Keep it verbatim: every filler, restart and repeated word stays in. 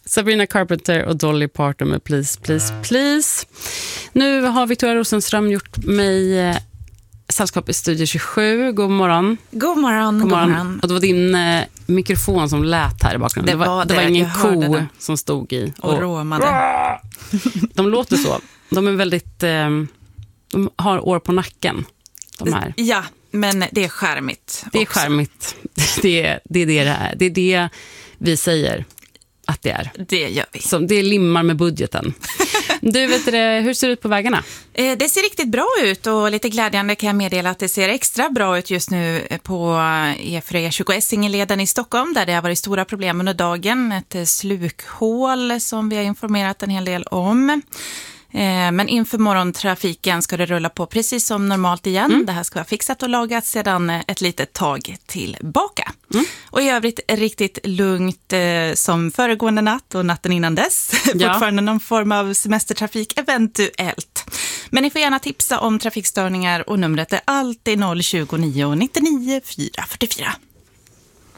Sabrina Carpenter och Dolly Parton med Please, Please, Please. Nu har Victoria Rosenström gjort mig eh, sällskap i Studio tjugosju. God morgon. God morgon, god morgon. God morgon. Och det var din eh, mikrofon som lät här i bakgrunden. Det Det var, var, det det. var ingen Jag hörde ko den. som stod i. Och, och råmade. De låter så. De är väldigt... Eh, de har år på nacken. De här. Ja, men det är skärmigt. Det är också. skärmigt. Det är det, är det det är. Det är det vi säger att det är. Det gör vi. Så det limmar med budgeten. Du, vet det, hur ser det ut på vägarna? Eh, Det ser riktigt bra ut och lite glädjande kan jag meddela att det ser extra bra ut just nu på E fyra E tjugo Essingeleden i Stockholm där det har varit stora problem under dagen. Ett slukhål som vi har informerat en hel del om. Men inför morgontrafiken ska det rulla på precis som normalt igen. Mm. Det här ska vara fixat och lagat sedan ett litet tag tillbaka. Mm. Och i övrigt riktigt lugnt eh, som föregående natt och natten innan dess. Ja. Fortfarande någon form av semestertrafik eventuellt. Men ni får gärna tipsa om trafikstörningar och numret är alltid noll tjugonio nittionio fyra fyrtiofyra.